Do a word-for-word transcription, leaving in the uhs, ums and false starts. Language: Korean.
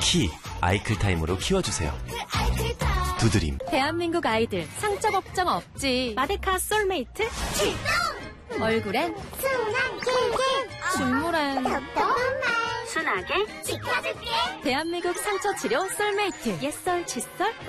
키, 아이클타임으로 키워주세요. 두드림. 대한민국 아이들 상처 걱정 없지. 마데카 솔메이트 출동! 얼굴엔 순한 길게 중물엔 답답한 말 순하게 지켜줄게. 대한민국 상처 치료 솔메이트. 옛설, 칫솔,